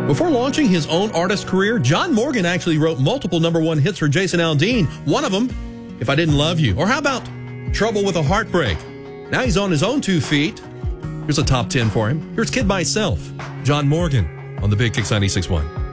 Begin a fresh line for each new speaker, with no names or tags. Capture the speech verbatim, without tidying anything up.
Before launching his own artist career, John Morgan actually wrote multiple number one hits for Jason Aldean. One of them, If I Didn't Love You. Or how about Trouble with a Heartbreak? Now he's on his own two feet. Here's a top ten for him. Here's Kid Myself, John Morgan on the Big Kicks ninety-six point one.